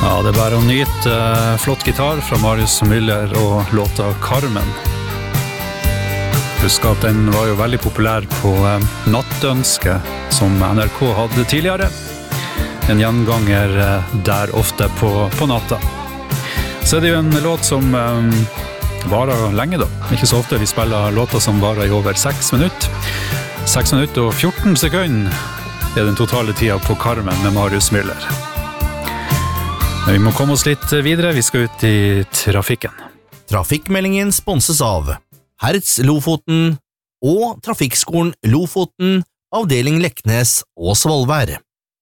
Ja, det bare å nyte flott gitar fra Marius Müller og låta Carmen. Husk at den var jo veldig populær på Nattønske, som NRK hadde tidligere. En gjenganger der ofte på natta. Så det jo en låt som varer lenge da. Ikke så ofte vi spiller låter som varer i over 6 minutter. 6 minutter og 14 sekunder den totale tida på Carmen med Marius Müller. Men vi må komme oss litt videre, vi skal ut i trafikken. Trafikkmeldingen sponses av Hertz Lofoten og Trafikkskolen Lofoten, avdeling Leknes og Svolvær.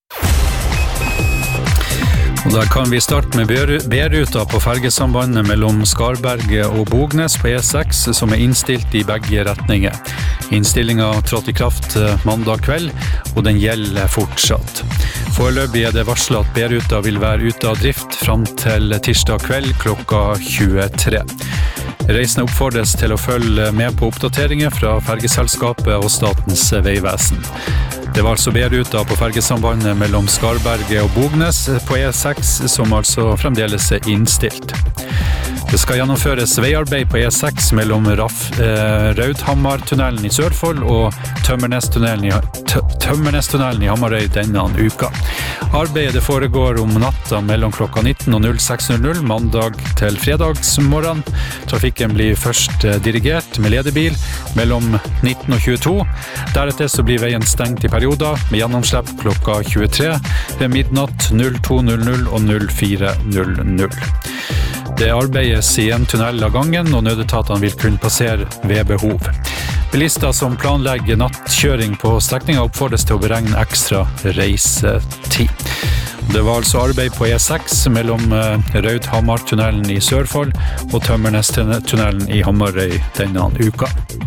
Og der kan vi starte med B-ruta på fergesambandet mellom Skarberget og Bognes på E6, som innstilt i begge retninger. Innstillingen trådte i kraft mandag kveld, og den gjelder fortsatt. Foreløpig det varslet at B-ruta vil være ute av drift frem til tirsdag kveld klokka 23. Reisende oppfordres til å følge med på oppdateringer fra fergeselskapet og Statens vegvesen. Det var altså B-ruta på fergesambandet mellom Skarberget og Bognes på E6, som altså fremdeles innstilt. Det skal gjennomføres veiarbeid på E6 mellom Raudhammartunnelen i Sørfold og Tømmernestunnelen i Hamarøy denne uka. Arbeidet foregår om natta mellom klokka 19 og 06:00 mandag til fredagsmorgen. Trafikken blir først dirigert med ledebil mellom 19 og 22. Deretter så blir veien stengt i perioder med gjennomslipp klokka 23 ved midnatt 02:00 og 04:00. Det arbeides i en tunnel av gangen, og nødetatene vil kunne passere ved behov. Bilister som planlegger nattkjøring på strekningen oppfordres til å beregne ekstra reisetid. Det var altså arbeid på E6 mellom Raudhammartunnelen i Sørfold og Tømmernestunnelen i Hamarøy denne uka.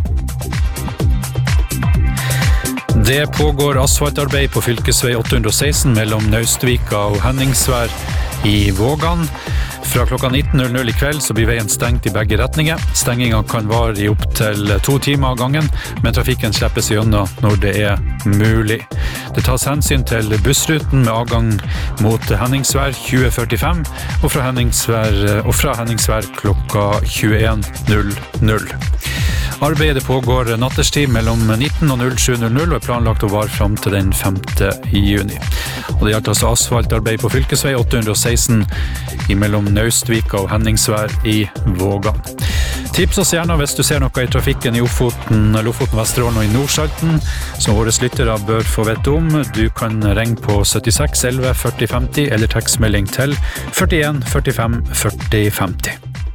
Det pågår asfaltarbeid på fylkesvei 816 mellom Naustvika og Henningsvær i Vågan. Fra klokka 19:00 i kveld så blir veien stengt i begge retninger. Stengingen kan vare i opp til 2 timer av gangen, men trafikken slippes gjennom når det mulig. Det tas hensyn til bussruten med avgang mot Henningsvær 2045 og fra Henningsvær klokka 21:00. Arbeidet pågår natterstid mellom 19 og 07:00 og planlagt å vare frem til den 5. juni. Og det gjelder altså asfaltarbeid på fylkesvei 816 mellom Naustvika og Henningsvær i Vågan. Tips oss gjerne hvis du ser noe i trafikken i Lofoten, Vesterålen og i Nordsalten, som våre lyttere bør få vite om. Du kan ringe på 76 11 40 50 eller tekstmelding til 41 45 40 50.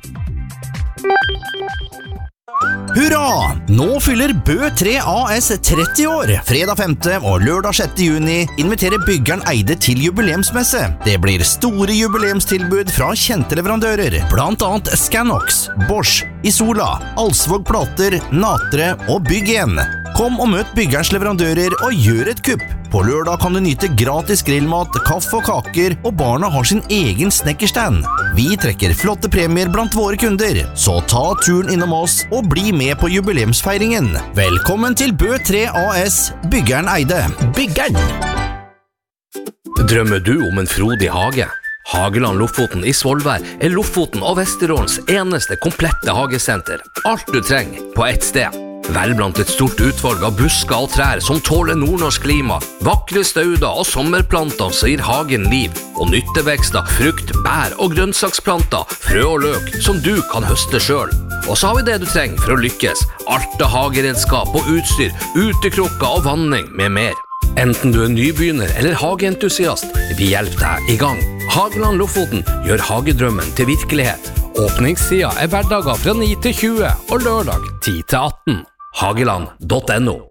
Hurra! Nå fyller Bø 3 AS 30 år. Fredag 5. og lørdag 6. juni inviterer byggeren Eide til jubileumsmesse. Det blir store jubileumstilbud fra kjente leverandører, blant annet Scanox, Bosch, Isola, Alsvåg Plater, Natre og Bygg1. Kom og møt byggerens leverandører og gjør et kupp. På lørdag kan du nyte gratis grillmat, kaffe og kaker, og barna har sin egen snekkerstand. Vi trekker flotte premier blant våre kunder, så ta turen innom oss og bli med på jubileumsfeiringen. Velkommen til Bø 3 AS, byggeren Eide. Byggeren! Drømmer du om en frodig hage? Hageland Lofoten i Svolvær Lofoten og Vesterålens eneste komplette hagesenter. Alt du trenger på ett sted. Vel blant et stort utvalg av busker og trær som tåler nordnorsk klima, vakre stauder og sommerplanter som gir hagen liv, og nyttevekster, frukt, bær og grønnsaksplanter, frø og løk som du kan høste selv. Og så har vi det du trenger for å lykkes. Alt av hageredskap og utstyr, utekrukker og vanning med mer. Enten du nybegynner eller hageentusiast, vi hjelper deg i gang. Hageland Lofoten gjør hagedrømmen til virkelighet. Åpningstida hverdager fra 9 til 20 og lørdag 10 til 18. Hageland.no